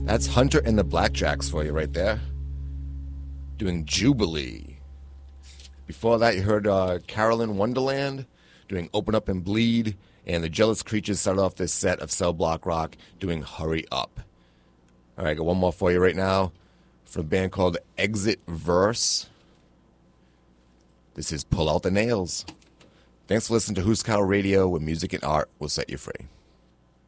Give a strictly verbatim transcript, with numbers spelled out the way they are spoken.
That's Hunter and the Blackjacks for you right there. Doing Jubilee. Before that, you heard uh, Carolyn Wonderland doing Open Up and Bleed. And the Jealous Creatures started off this set of Cell Block Rock doing Hurry Up. All right, I got one more for you right now from a band called Exit Verse. This is Pull Out the Nails. Thanks for listening to Who's Cow Radio, where music and art will set you free.